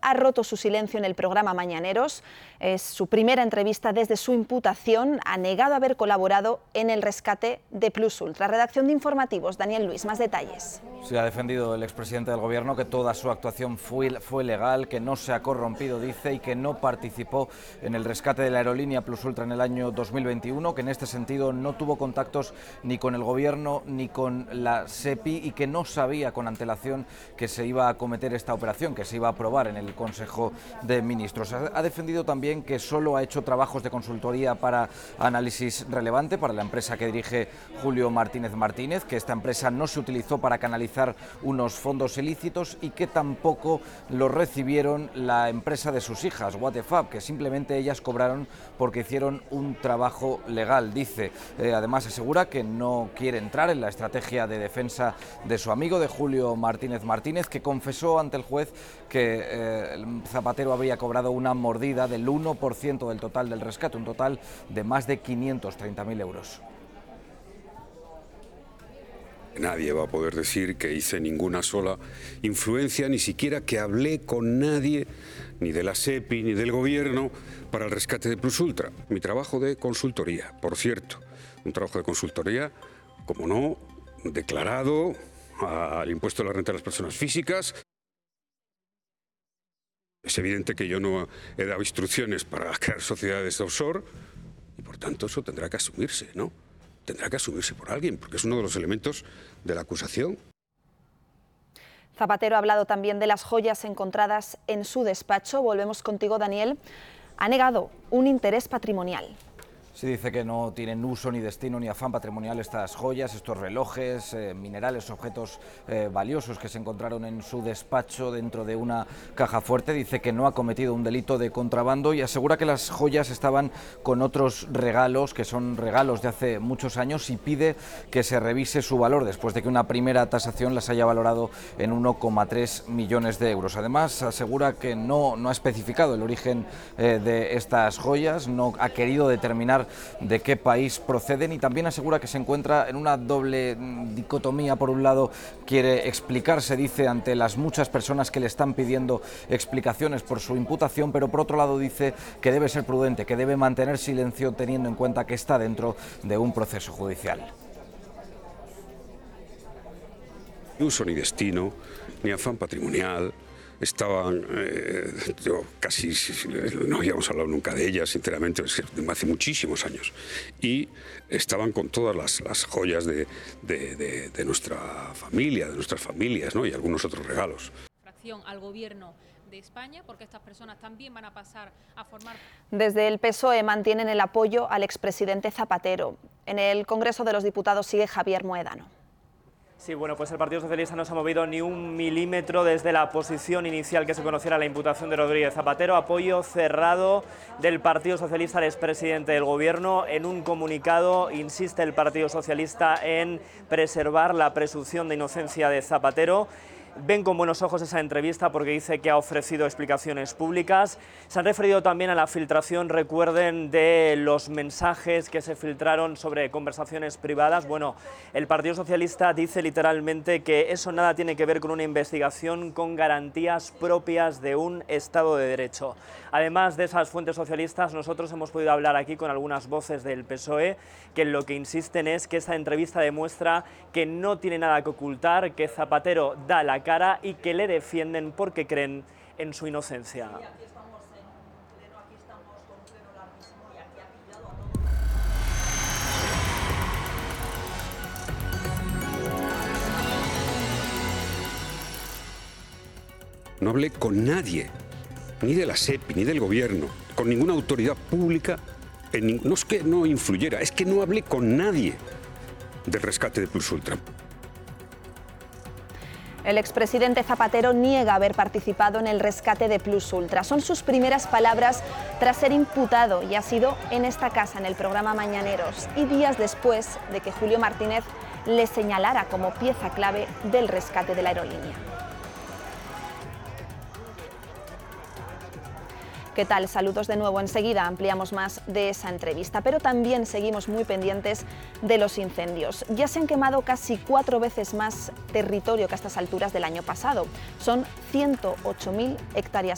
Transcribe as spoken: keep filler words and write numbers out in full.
ha roto su silencio en el programa Mañaneros. Es su primera entrevista desde su imputación. Ha negado haber colaborado en el rescate de Plus Ultra. Redacción de informativos, Daniel Luis, más detalles. Se ha defendido el expresidente del Gobierno que toda su actuación fue, fue legal, que no se ha corrompido, dice, y que no participó en el rescate de la aerolínea Plus Ultra en el año dos mil veintiuno, que en este sentido no tuvo contactos ni con el Gobierno ni con la SEPI y que no sabía con antelación que se iba a acometer esta operación, que se iba a aprobar en el Consejo de Ministros. Ha defendido también que solo ha hecho trabajos de consultoría para Análisis Relevante, para la empresa que dirige Julio Martínez Martínez, que esta empresa no se utilizó para canalizar unos fondos ilícitos y que tampoco lo recibieron la empresa de sus hijas, Watefab, que simplemente ellas cobraron porque hicieron un trabajo legal, dice. Eh, además asegura que no quiere entrar en la estrategia de defensa de su amigo, de Julio Martínez Martínez, que confesó ante el juez que eh, Zapatero habría cobrado una mordida del uno por ciento del total del rescate, un total de más de quinientos treinta mil euros. Nadie va a poder decir que hice ninguna sola influencia, ni siquiera que hablé con nadie, ni de la SEPI, ni del Gobierno, para el rescate de Plus Ultra. Mi trabajo de consultoría, por cierto, un trabajo de consultoría, como no, declarado al impuesto de la renta de las personas físicas. Es evidente que yo no he dado instrucciones para crear sociedades offshore y por tanto eso tendrá que asumirse, ¿no? Tendrá que asumirse por alguien, porque es uno de los elementos de la acusación. Zapatero ha hablado también de las joyas encontradas en su despacho. Volvemos contigo, Daniel. Ha negado un interés patrimonial. Se dice que no tienen uso ni destino ni afán patrimonial estas joyas, estos relojes, eh, minerales, objetos eh, valiosos que se encontraron en su despacho dentro de una caja fuerte. Dice que no ha cometido un delito de contrabando y asegura que las joyas estaban con otros regalos, que son regalos de hace muchos años, y pide que se revise su valor después de que una primera tasación las haya valorado en uno coma tres millones de euros. Además, asegura que no, no ha especificado el origen eh, de estas joyas, no ha querido determinar de qué país proceden y también asegura que se encuentra en una doble dicotomía. Por un lado, quiere explicarse, dice, ante las muchas personas que le están pidiendo explicaciones por su imputación, pero por otro lado dice que debe ser prudente, que debe mantener silencio teniendo en cuenta que está dentro de un proceso judicial. Ni uso ni destino, ni afán patrimonial. Estaban, eh, yo casi no habíamos hablado nunca de ellas, sinceramente, hace muchísimos años, y estaban con todas las, las joyas de, de, de, de nuestra familia, de nuestras familias, ¿no? Y algunos otros regalos. Al gobierno de España, porque estas personas también van a pasar a formar... Desde el P S O E mantienen el apoyo al expresidente Zapatero. En el Congreso de los Diputados sigue Javier Mohedano. Sí, bueno, pues el Partido Socialista no se ha movido ni un milímetro desde la posición inicial que se conociera la imputación de Rodríguez Zapatero. Apoyo cerrado del Partido Socialista al expresidente del Gobierno. En un comunicado insiste el Partido Socialista en preservar la presunción de inocencia de Zapatero. Ven con buenos ojos esa entrevista porque dice que ha ofrecido explicaciones públicas. Se han referido también a la filtración, recuerden, de los mensajes que se filtraron sobre conversaciones privadas. Bueno, el Partido Socialista dice literalmente que eso nada tiene que ver con una investigación con garantías propias de un Estado de Derecho. Además de esas fuentes socialistas, nosotros hemos podido hablar aquí con algunas voces del P S O E que lo que insisten es que esta entrevista demuestra que no tiene nada que ocultar, que Zapatero da la cara y que le defienden porque creen en su inocencia. No hablé con nadie, ni de la SEPI, ni del Gobierno, con ninguna autoridad pública. En, no es que no influyera, es que no hablé con nadie del rescate de Plus Ultra. El expresidente Zapatero niega haber participado en el rescate de Plus Ultra. Son sus primeras palabras tras ser imputado y ha sido en esta casa, en el programa Mañaneros, y días después de que Julio Martínez le señalara como pieza clave del rescate de la aerolínea. ¿Qué tal? Saludos de nuevo. Enseguida ampliamos más de esa entrevista, pero también seguimos muy pendientes de los incendios. Ya se han quemado casi cuatro veces más territorio que a estas alturas del año pasado. Son ciento ocho mil hectáreas